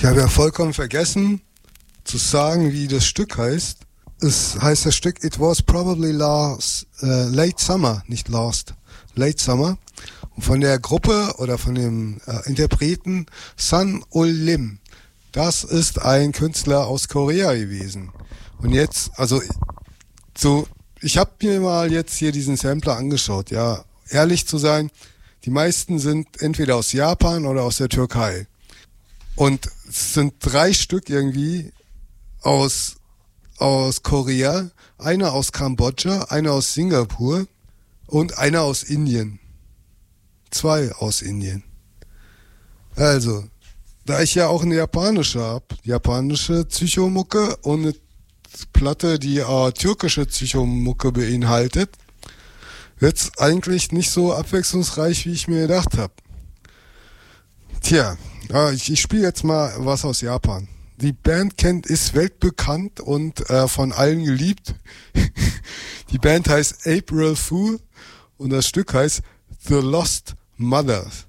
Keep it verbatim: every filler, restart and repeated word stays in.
habe ja vollkommen vergessen zu sagen, wie das Stück heißt. Es heißt das Stück It Was Probably Last, äh, Late Summer, nicht Last, Late Summer. Und von der Gruppe oder von dem äh, Interpreten Sun Ul Lim. Das ist ein Künstler aus Korea gewesen. Und jetzt, also so, ich habe mir mal jetzt hier diesen Sampler angeschaut. Ja, ehrlich zu sein, die meisten sind entweder aus Japan oder aus der Türkei. Und es sind drei Stück irgendwie aus aus Korea, einer aus Kambodscha, einer aus Singapur und einer aus Indien. Zwei aus Indien. Also, da ich ja auch eine japanische hab, japanische Psychomucke und eine Platte, die äh, türkische Psychomucke beinhaltet, wird's eigentlich nicht so abwechslungsreich, wie ich mir gedacht habe. Tja, äh, ich, ich spiele jetzt mal was aus Japan. Die Band kennt, ist weltbekannt und äh, von allen geliebt. Die Band heißt April Fool und das Stück heißt The Lost Mothers.